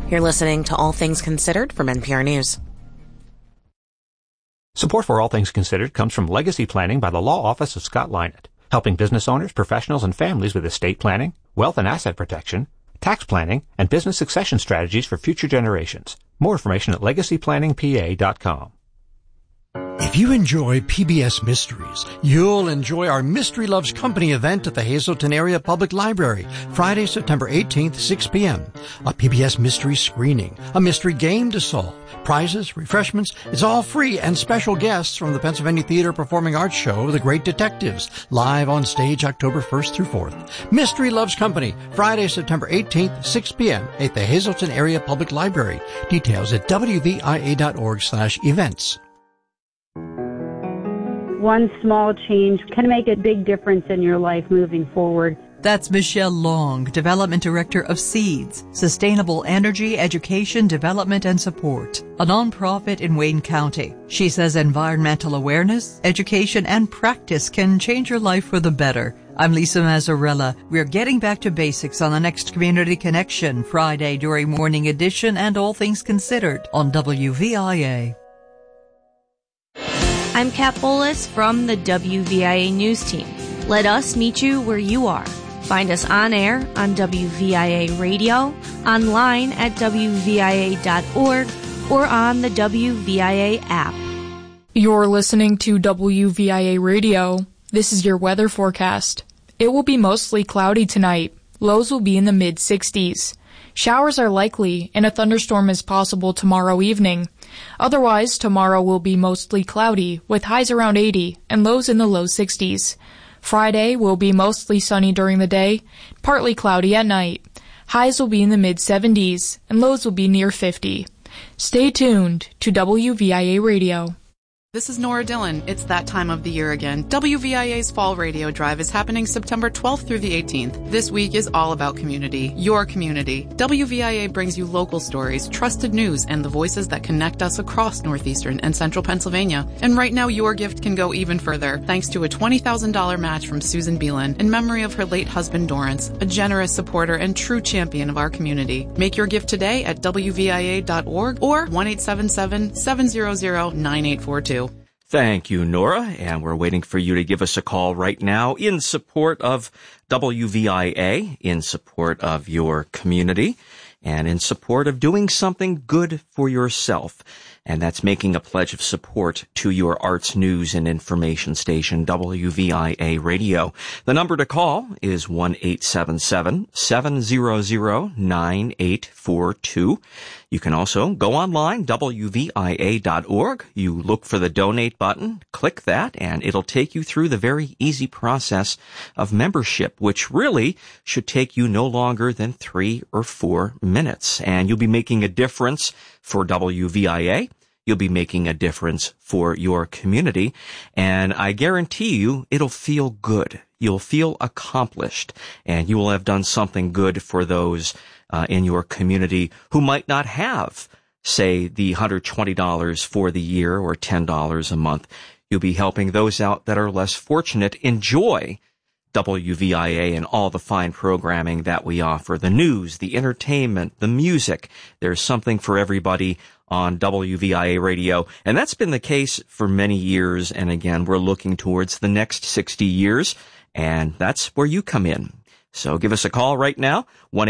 You're listening to All Things Considered from NPR News. Support for All Things Considered comes from Legacy Planning by the Law Office of Scott Lynott, helping business owners, professionals, and families with estate planning, wealth and asset protection, tax planning, and business succession strategies for future generations. More information at legacyplanningpa.com. If you enjoy PBS Mysteries, you'll enjoy our Mystery Loves Company event at the Hazleton Area Public Library, Friday, September 18th, 6 p.m. A PBS mystery screening, a mystery game to solve, prizes, refreshments. It's all free, and special guests from the Pennsylvania Theater Performing Arts Show, The Great Detectives, live on stage October 1st through 4th. Mystery Loves Company, Friday, September 18th, 6 p.m. at the Hazleton Area Public Library. Details at wvia.org/events. One small change can make a big difference in your life moving forward. That's Michelle Long, Development Director of SEEDS, Sustainable Energy, Education, Development, and Support, a nonprofit in Wayne County. She says environmental awareness, education, and practice can change your life for the better. I'm Lisa Mazzarella. We're getting back to basics on the next Community Connection, Friday during Morning Edition and All Things Considered on WVIA. I'm Kat Bolas from the WVIA News Team. Let us meet you where you are. Find us on air on WVIA Radio, online at WVIA.org, or on the WVIA app. You're listening to WVIA Radio. This is your weather forecast. It will be mostly cloudy tonight. Lows will be in the mid-60s. Showers are likely, and a thunderstorm is possible tomorrow evening. Otherwise, tomorrow will be mostly cloudy, with highs around 80 and lows in the low 60s. Friday will be mostly sunny during the day, partly cloudy at night. Highs will be in the mid-70s, and lows will be near 50. Stay tuned to WVIA Radio. This is Nora Dillon. It's that time of the year again. WVIA's Fall Radio Drive is happening September 12th through the 18th. This week is all about community, your community. WVIA brings you local stories, trusted news, and the voices that connect us across northeastern and central Pennsylvania. And right now, your gift can go even further, thanks to a $20,000 match from Susan Beelan in memory of her late husband, Dorrance, a generous supporter and true champion of our community. Make your gift today at WVIA.org or 1-877-700-9842. Thank you, Nora, and we're waiting for you to give us a call right now in support of WVIA, in support of your community, and in support of doing something good for yourself. And that's making a pledge of support to your arts, news, and information station, WVIA Radio. The number to call is 1-877-700-9842. You can also go online, WVIA.org. You look for the donate button, click that, and it'll take you through the very easy process of membership, which really should take you no longer than 3 or 4 minutes. And you'll be making a difference for WVIA. You'll be making a difference for your community, and I guarantee you it'll feel good. You'll feel accomplished, and you will have done something good for those in your community who might not have, say, the $120 for the year or $10 a month. You'll be helping those out that are less fortunate enjoy WVIA and all the fine programming that we offer, the news, the entertainment, the music. There's something for everybody on WVIA Radio, and that's been the case for many years. And again, we're looking towards the next 60 years, and that's where you come in. So give us a call right now,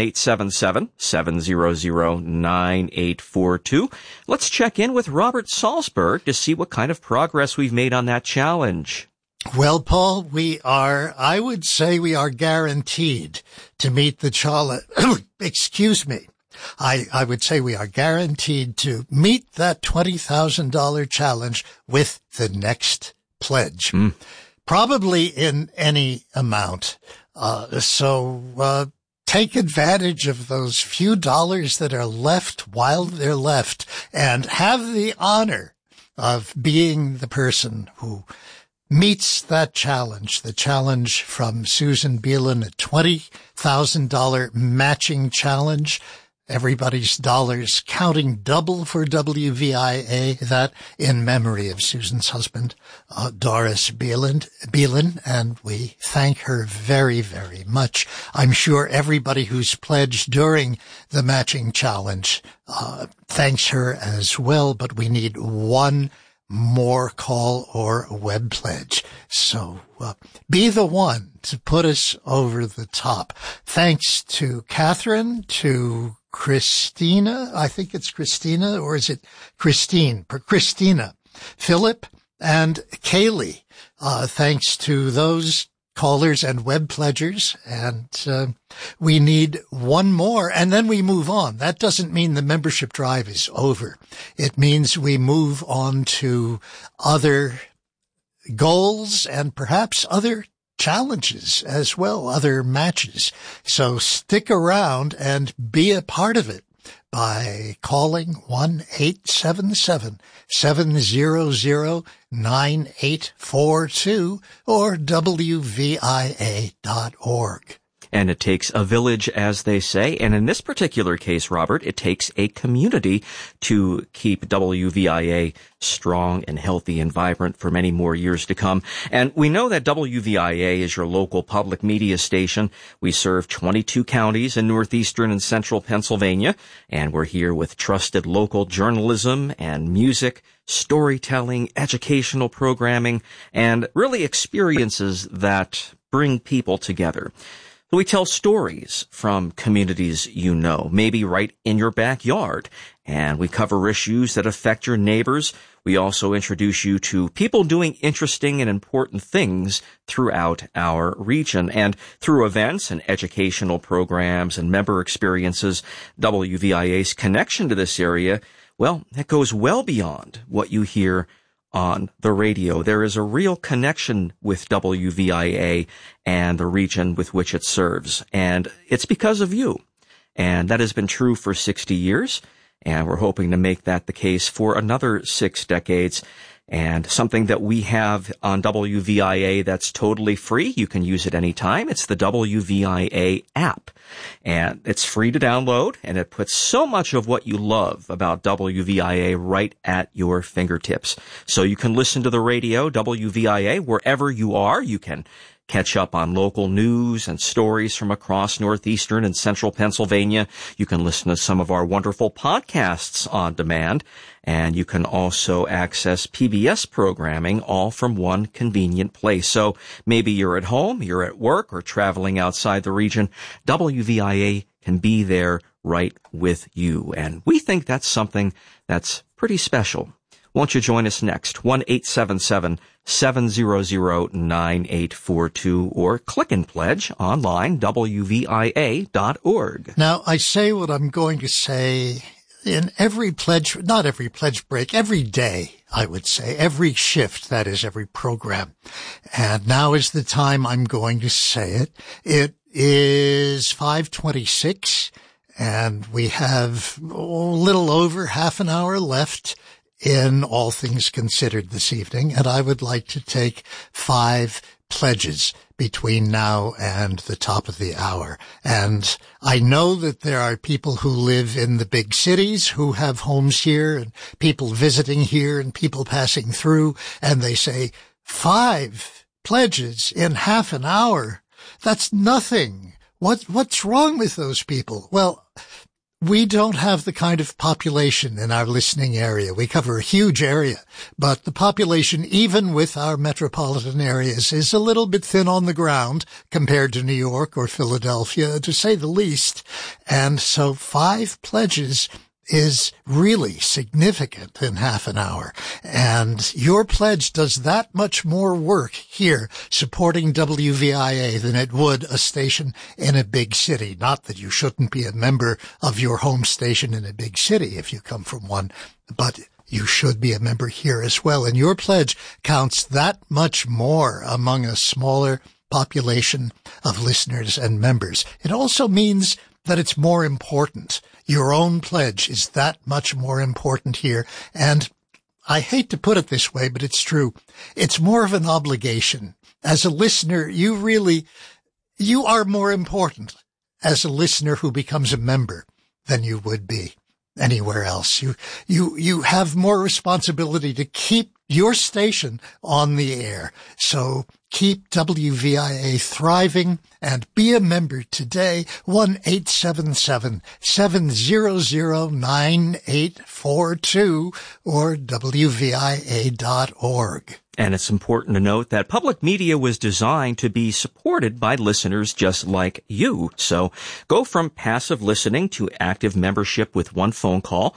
1-877-700-9842. Let's check in with Robert Salzberg to see what kind of progress we've made on that challenge. Well, Paul, I would say we are guaranteed to meet the challenge. Excuse me. I would say we are guaranteed to meet that $20,000 challenge with the next pledge. Probably in any amount. So take advantage of those few dollars that are left while they're left, and have the honor of being the person who meets that challenge, the challenge from Susan Beelan, a $20,000 matching challenge. everybody's dollars counting double for WVIA, that in memory of Susan's husband, Doris Beelan, and we thank her very, very much. I'm sure everybody who's pledged during the matching challenge thanks her as well, but we need one more call or web pledge. So be the one to put us over the top. Thanks to Catherine, to Christina, I think it's Christina, or is it Christine? Christina, Philip, and Kaylee. Thanks to those callers and web pledgers, and we need one more, and then we move on. That doesn't mean the membership drive is over. It means we move on to other goals and perhaps other challenges as well, other matches. So stick around and be a part of it by calling 1-877-700-9842 or WVIA.org. And it takes a village, as they say. And in this particular case, Robert, it takes a community to keep WVIA strong and healthy and vibrant for many more years to come. And we know that WVIA is your local public media station. We serve 22 counties in northeastern and central Pennsylvania. And we're here with trusted local journalism and music, storytelling, educational programming, and really experiences that bring people together. We tell stories from communities you know, maybe right in your backyard, and we cover issues that affect your neighbors. We also introduce you to people doing interesting and important things throughout our region. And through events and educational programs and member experiences, WVIA's connection to this area, well, it goes well beyond what you hear on the radio. There is a real connection with WVIA and the region with which it serves. And it's because of you. And that has been true for 60 years. And we're hoping to make that the case for another 6 decades. And something that we have on WVIA that's totally free, you can use it anytime. It's the WVIA app. And it's free to download, and it puts so much of what you love about WVIA right at your fingertips. So you can listen to the radio, WVIA, wherever you are. You can catch up on local news and stories from across northeastern and central Pennsylvania. You can listen to some of our wonderful podcasts on demand, and you can also access PBS programming all from one convenient place. So maybe you're at home, you're at work, or traveling outside the region. WVIA can be there right with you, and we think that's something that's pretty special. Won't you join us next? 1-877-700-9842 or click and pledge online, WVIA.org. Now, I say what I'm going to say in every pledge, not every pledge break, every day, I would say, every shift, that is, every program. And now is the time I'm going to say it. It is 5:26, and we have a little over half an hour left in All Things Considered this evening, and I would like to take 5 pledges between now and the top of the hour. And I know that there are people who live in the big cities who have homes here, and people visiting here, and people passing through, and they say, 5 pledges in half an hour? That's nothing. What's wrong with those people? Well, we don't have the kind of population in our listening area. We cover a huge area, but the population, even with our metropolitan areas, is a little bit thin on the ground compared to New York or Philadelphia, to say the least. And so 5 pledges is really significant in half an hour. And your pledge does that much more work here supporting WVIA than it would a station in a big city. Not that you shouldn't be a member of your home station in a big city if you come from one, but you should be a member here as well. And your pledge counts that much more among a smaller population of listeners and members. It also means that it's more important. Your own pledge is that much more important here. And I hate to put it this way, but it's true. It's more of an obligation. As a listener, you are more important as a listener who becomes a member than you would be anywhere else. You have more responsibility to keep your station on the air. So keep WVIA thriving and be a member today. 1-877-700-9842 or WVIA.org. And it's important to note that public media was designed to be supported by listeners just like you. So go from passive listening to active membership with one phone call,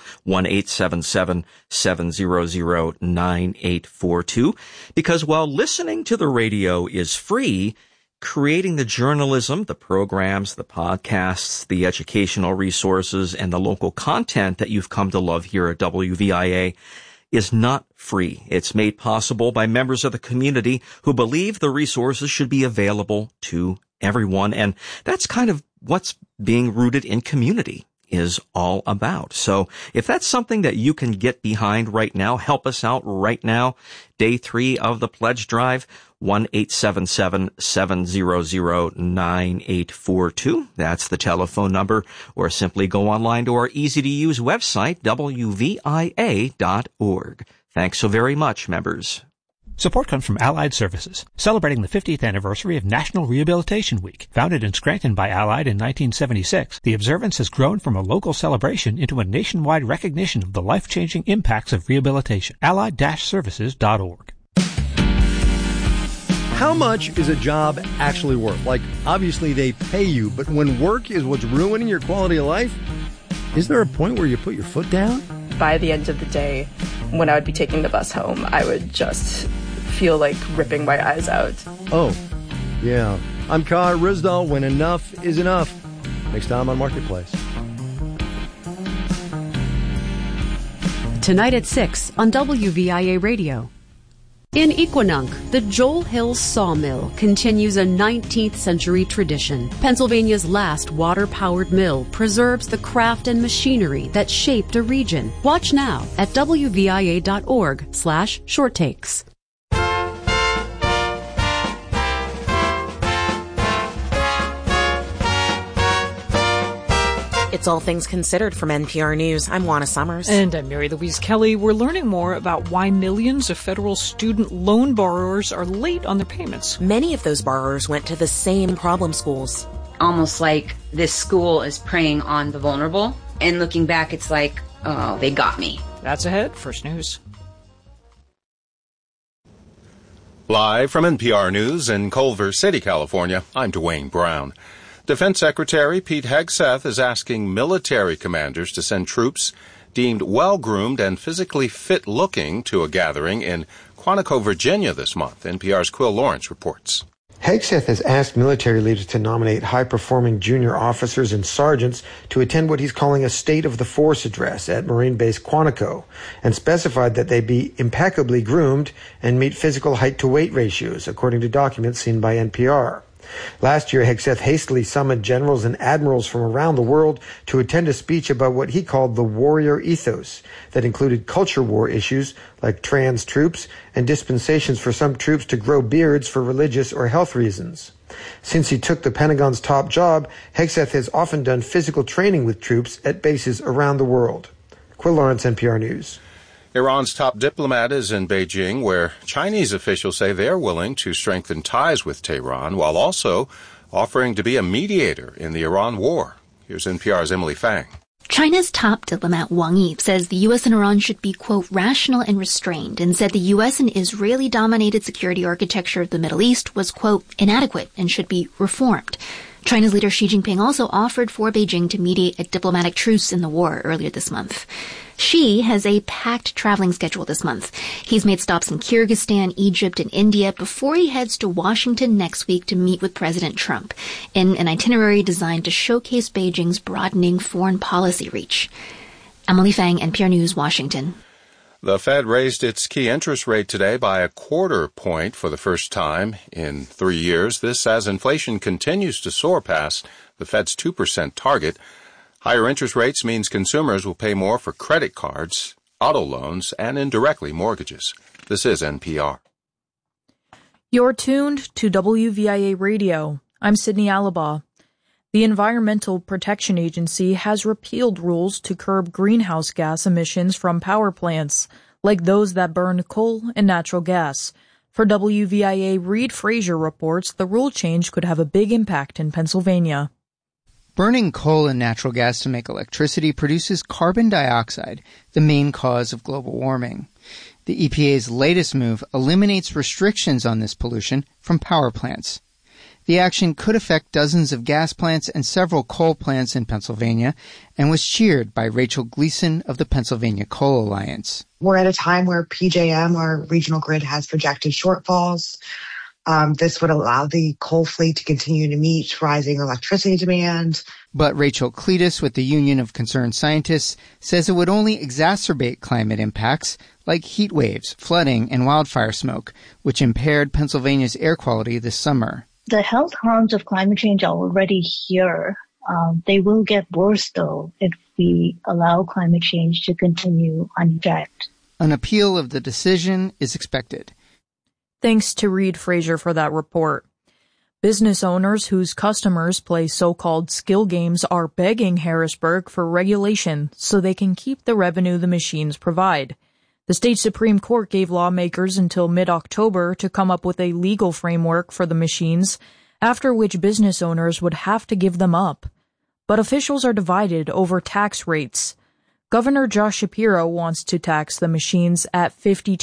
1-877-700-9842. Because while listening to the radio is free, creating the journalism, the programs, the podcasts, the educational resources, and the local content that you've come to love here at WVIA is not free. It's made possible by members of the community who believe the resources should be available to everyone. And that's kind of what's being rooted in community is all about. So if that's something that you can get behind right now, help us out right now. Day 3 of the pledge drive, 1-877-700-9842. That's the telephone number, or simply go online to our easy-to-use website, WVIA.org. Thanks so very much, members. Support comes from Allied Services, celebrating the 50th anniversary of National Rehabilitation Week. Founded in Scranton by Allied in 1976, the observance has grown from a local celebration into a nationwide recognition of the life-changing impacts of rehabilitation. Allied-services.org. How much is a job actually worth? Like, obviously they pay you, but when work is what's ruining your quality of life, is there a point where you put your foot down? By the end of the day, when I would be taking the bus home, I would just feel like ripping my eyes out. Oh, yeah. I'm Kai Rizdal when enough is enough. Next time on Marketplace. Tonight at 6 on WVIA Radio. In Equinunk, the Joel Hill Sawmill continues a 19th century tradition. Pennsylvania's last water-powered mill preserves the craft and machinery that shaped a region. Watch now at WVIA.org/shorttakes. It's All Things Considered from NPR News. I'm Juana Summers. And I'm Mary Louise Kelly. We're learning more about why millions of federal student loan borrowers are late on their payments. Many of those borrowers went to the same problem schools. Almost like this school is preying on the vulnerable. And looking back, it's like, oh, they got me. That's ahead. First News. Live from NPR News in Culver City, California, I'm Dwayne Brown. Defense Secretary Pete Hegseth is asking military commanders to send troops deemed well-groomed and physically fit-looking to a gathering in Quantico, Virginia this month. NPR's Quill Lawrence reports. Hegseth has asked military leaders to nominate high-performing junior officers and sergeants to attend what he's calling a State of the Force address at Marine Base Quantico, and specified that they be impeccably groomed and meet physical height-to-weight ratios, according to documents seen by NPR. Last year, Hegseth hastily summoned generals and admirals from around the world to attend a speech about what he called the warrior ethos that included culture war issues like trans troops and dispensations for some troops to grow beards for religious or health reasons. Since he took the Pentagon's top job, Hegseth has often done physical training with troops at bases around the world. Quill Lawrence, NPR News. Iran's top diplomat is in Beijing, where Chinese officials say they're willing to strengthen ties with Tehran while also offering to be a mediator in the Iran war. Here's NPR's Emily Fang. China's top diplomat Wang Yi says the U.S. and Iran should be, quote, rational and restrained, and said the U.S. and Israeli-dominated security architecture of the Middle East was, quote, inadequate and should be reformed. China's leader Xi Jinping also offered for Beijing to mediate a diplomatic truce in the war earlier this month. Xi has a packed traveling schedule this month. He's made stops in Kyrgyzstan, Egypt, and India before he heads to Washington next week to meet with President Trump in an itinerary designed to showcase Beijing's broadening foreign policy reach. Emily Fang, NPR News, Washington. The Fed raised its key interest rate today by 1/4 point for the first time in 3 years. This as inflation continues to soar past the Fed's 2% target. Higher interest rates means consumers will pay more for credit cards, auto loans, and indirectly mortgages. This is NPR. You're tuned to WVIA Radio. I'm Sydney Alabaugh. The Environmental Protection Agency has repealed rules to curb greenhouse gas emissions from power plants, like those that burn coal and natural gas. For WVIA, Reed Frazier reports the rule change could have a big impact in Pennsylvania. Burning coal and natural gas to make electricity produces carbon dioxide, the main cause of global warming. The EPA's latest move eliminates restrictions on this pollution from power plants. The action could affect dozens of gas plants and several coal plants in Pennsylvania and was cheered by Rachel Gleason of the Pennsylvania Coal Alliance. We're at a time where PJM, our regional grid, has projected shortfalls. This would allow the coal fleet to continue to meet rising electricity demand. But Rachel Cletus with the Union of Concerned Scientists says it would only exacerbate climate impacts like heat waves, flooding, and wildfire smoke, which impaired Pennsylvania's air quality this summer. The health harms of climate change are already here. They will get worse, though, if we allow climate change to continue unchecked. An appeal of the decision is expected. Thanks to Reed Frazier for that report. Business owners whose customers play so-called skill games are begging Harrisburg for regulation so they can keep the revenue the machines provide. The state Supreme Court gave lawmakers until mid-October to come up with a legal framework for the machines, after which business owners would have to give them up. But officials are divided over tax rates. Governor Josh Shapiro wants to tax the machines at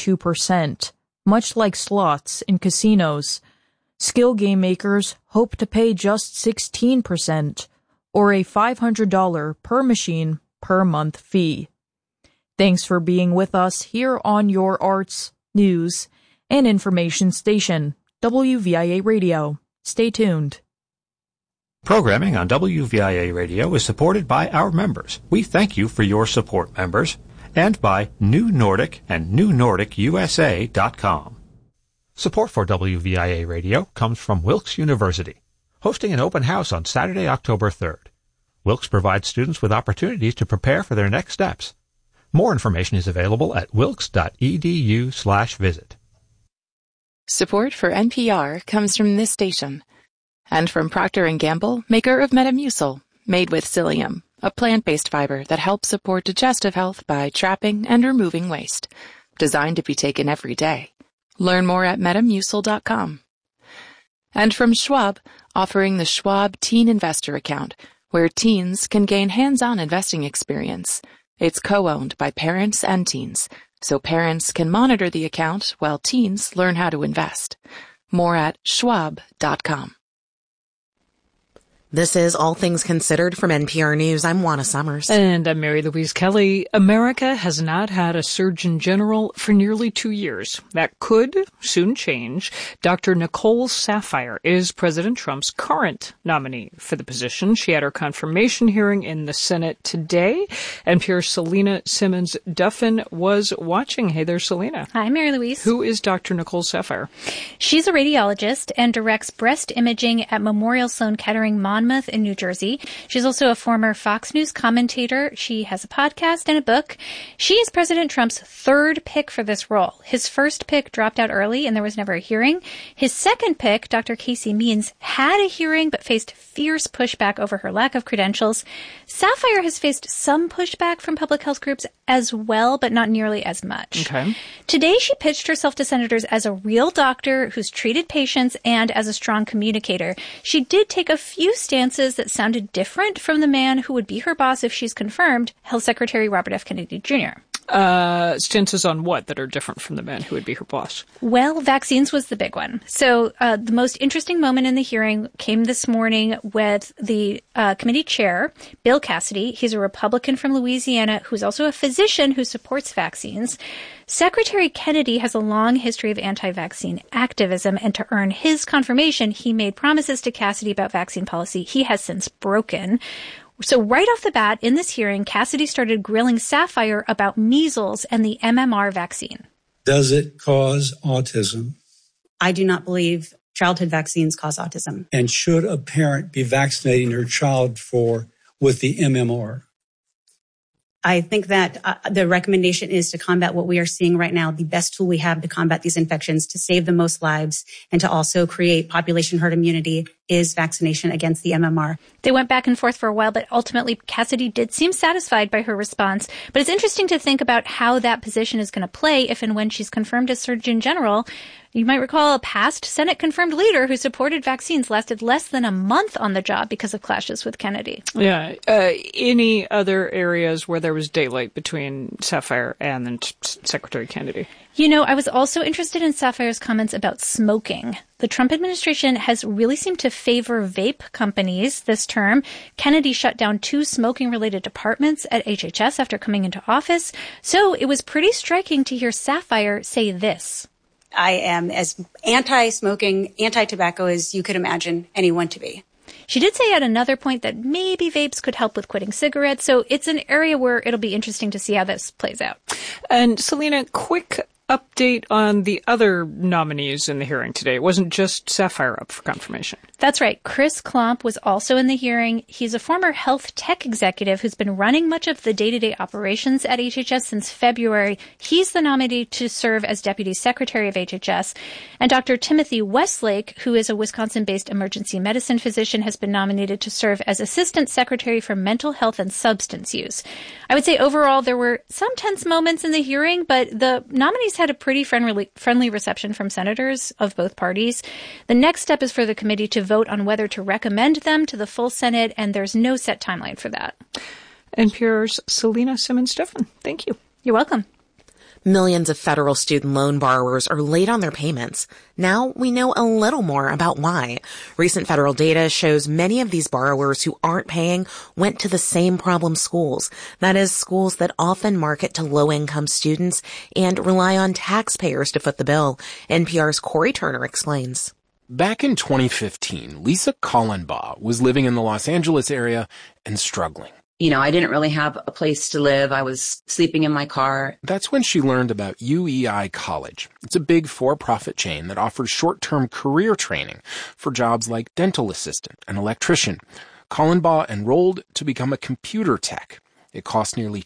52%, much like slots in casinos. Skill game makers hope to pay just 16%, or a $500 per machine per month fee. Thanks for being with us here on your arts, news, and information station, WVIA Radio. Stay tuned. Programming on WVIA Radio is supported by our members. We thank you for your support, members, and by New Nordic and NewNordicUSA.com. Support for WVIA Radio comes from Wilkes University, hosting an open house on Saturday, October 3rd. Wilkes provides students with opportunities to prepare for their next steps. More information is available at wilkes.edu/visit. Support for NPR comes from this station and from Procter & Gamble, maker of Metamucil, made with psyllium, a plant-based fiber that helps support digestive health by trapping and removing waste, designed to be taken every day. Learn more at Metamucil.com. And from Schwab, offering the Schwab Teen Investor Account, where teens can gain hands-on investing experience. It's co-owned by parents and teens, so parents can monitor the account while teens learn how to invest. More at schwab.com. This is All Things Considered from NPR News. I'm Juana Summers. And I'm Mary Louise Kelly. America has not had a Surgeon General for nearly 2 years. That could soon change. Dr. Nicole Saphier is President Trump's current nominee for the position. She had her confirmation hearing in the Senate today. NPR's Selena Simmons-Duffin was watching. Hey there, Selena. Hi, Mary Louise. Who is Dr. Nicole Saphier? She's a radiologist and directs breast imaging at Memorial Sloan Kettering Monmouth in New Jersey. She's also a former Fox News commentator. She has a podcast and a book. She is President Trump's third pick for this role. His first pick dropped out early and there was never a hearing. His second pick, Dr. Casey Means, had a hearing but faced fierce pushback over her lack of credentials. Saphier has faced some pushback from public health groups as well, but not nearly as much. Okay. Today, she pitched herself to senators as a real doctor who's treated patients and as a strong communicator. She did take a few stances that sounded different from the man who would be her boss if she's confirmed, Health Secretary Robert F. Kennedy Jr. Stances on what that are different from the man who would be her boss? Well, vaccines was the big one. So the most interesting moment in the hearing came this morning with the committee chair, Bill Cassidy. He's a Republican from Louisiana who's also a physician who supports vaccines. Secretary Kennedy has a long history of anti-vaccine activism, and to earn his confirmation, he made promises to Cassidy about vaccine policy he has since broken. So right off the bat, in this hearing, Cassidy started grilling Saphier about measles and the MMR vaccine. Does it cause autism? I do not believe childhood vaccines cause autism. And should a parent be vaccinating her child with the MMR? I think that the recommendation is to combat what we are seeing right now. The best tool we have to combat these infections, to save the most lives, and to also create population herd immunity is vaccination against the MMR. They went back and forth for a while, but ultimately Cassidy did seem satisfied by her response. But it's interesting to think about how that position is going to play if and when she's confirmed as Surgeon General. You might recall a past Senate-confirmed leader who supported vaccines lasted less than a month on the job because of clashes with Kennedy. Yeah. Any other areas where there was daylight between Sapphire and then Secretary Kennedy? You know, I was also interested in Sapphire's comments about smoking. The Trump administration has really seemed to favor vape companies this term. Kennedy shut down 2 smoking-related departments at HHS after coming into office. So it was pretty striking to hear Sapphire say this. I am as anti-smoking, anti-tobacco as you could imagine anyone to be. She did say at another point that maybe vapes could help with quitting cigarettes. So it's an area where it'll be interesting to see how this plays out. And Selena, quick update on the other nominees in the hearing today. It wasn't just Sapphire up for confirmation. That's right. Chris Klomp was also in the hearing. He's a former health tech executive who's been running much of the day-to-day operations at HHS since February. He's the nominee to serve as Deputy Secretary of HHS. And Dr. Timothy Westlake, who is a Wisconsin-based emergency medicine physician, has been nominated to serve as Assistant Secretary for Mental Health and Substance Use. I would say overall there were some tense moments in the hearing, but the nominees had a pretty friendly reception from senators of both parties. The next step is for the committee to vote on whether to recommend them to the full Senate, and there's no set timeline for that. NPR's Selena Simmons-Difflin. Thank you. You're welcome. Millions of federal student loan borrowers are late on their payments. Now we know a little more about why. Recent federal data shows many of these borrowers who aren't paying went to the same problem schools. That is, schools that often market to low-income students and rely on taxpayers to foot the bill. NPR's Corey Turner explains. Back in 2015, Lisa Collenbaugh was living in the Los Angeles area and struggling. You know, I didn't really have a place to live. I was sleeping in my car. That's when she learned about UEI College. It's a big for-profit chain that offers short-term career training for jobs like dental assistant and electrician. Collenbaugh enrolled to become a computer tech. It cost nearly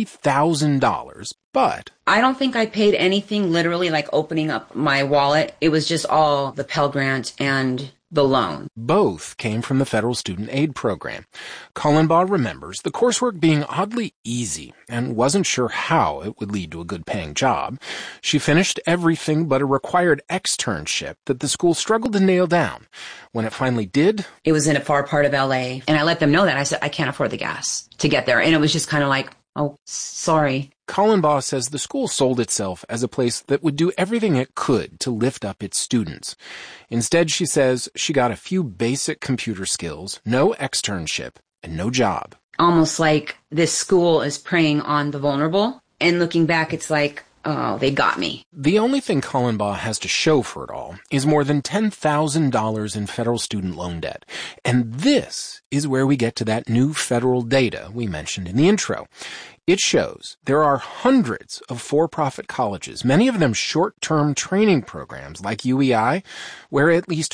$20,000, but I don't think I paid anything literally like opening up my wallet. It was just all the Pell Grant and the loan. Both came from the federal student aid program. Collenbaugh remembers the coursework being oddly easy and wasn't sure how it would lead to a good-paying job. She finished everything but a required externship that the school struggled to nail down. When it finally did, it was in a far part of LA, and I let them know that. I said, I can't afford the gas to get there. And it was just kind of like, oh, sorry. Collenbaugh says the school sold itself as a place that would do everything it could to lift up its students. Instead, she says she got a few basic computer skills, no externship, and no job. Almost like this school is preying on the vulnerable. And looking back, it's like, oh, they got me. The only thing Collenbaugh has to show for it all is more than $10,000 in federal student loan debt. And this is where we get to that new federal data we mentioned in the intro. It shows there are hundreds of for-profit colleges, many of them short-term training programs like UEI, where at least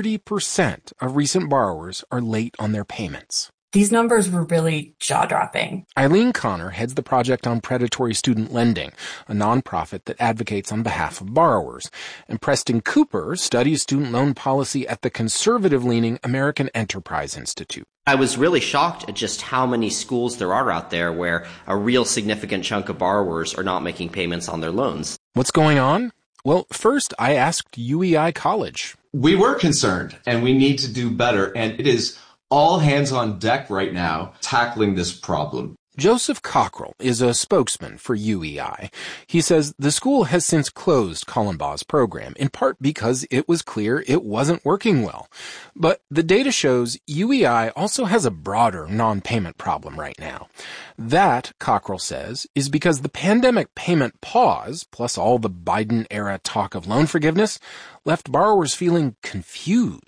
40% of recent borrowers are late on their payments. These numbers were really jaw-dropping. Eileen Connor heads the Project on Predatory Student Lending, a nonprofit that advocates on behalf of borrowers. And Preston Cooper studies student loan policy at the conservative-leaning American Enterprise Institute. I was really shocked at just how many schools there are out there where a real significant chunk of borrowers are not making payments on their loans. What's going on? Well, first I asked UEI College. We were concerned, and we need to do better, and it is all hands on deck right now tackling this problem. Joseph Cockrell is a spokesman for UEI. He says the school has since closed Collenbaugh's program, in part because it was clear it wasn't working well. But the data shows UEI also has a broader non-payment problem right now. That, Cockrell says, is because the pandemic payment pause, plus all the Biden-era talk of loan forgiveness, left borrowers feeling confused.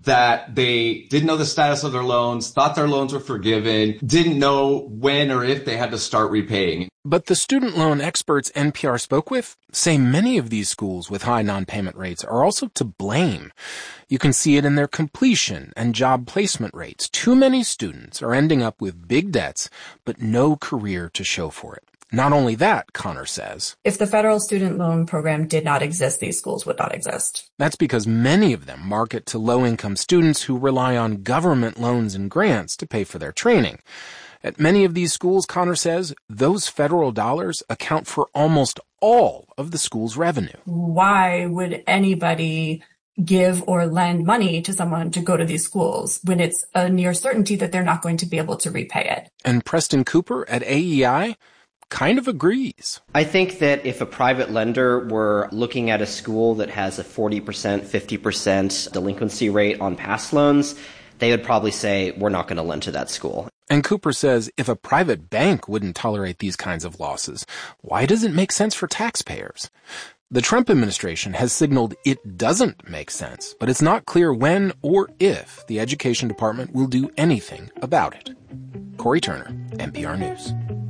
that they didn't know the status of their loans, thought their loans were forgiven, didn't know when or if they had to start repaying. But the student loan experts NPR spoke with say many of these schools with high non-payment rates are also to blame. You can see it in their completion and job placement rates. Too many students are ending up with big debts, but no career to show for it. Not only that, Connor says, if the federal student loan program did not exist, these schools would not exist. That's because many of them market to low-income students who rely on government loans and grants to pay for their training. At many of these schools, Connor says, those federal dollars account for almost all of the school's revenue. Why would anybody give or lend money to someone to go to these schools when it's a near certainty that they're not going to be able to repay it? And Preston Cooper at AEI kind of agrees. I think that if a private lender were looking at a school that has a 40%, 50% delinquency rate on past loans, they would probably say, we're not going to lend to that school. And Cooper says if a private bank wouldn't tolerate these kinds of losses, why does it make sense for taxpayers? The Trump administration has signaled it doesn't make sense, but it's not clear when or if the Education Department will do anything about it. Corey Turner, NPR News.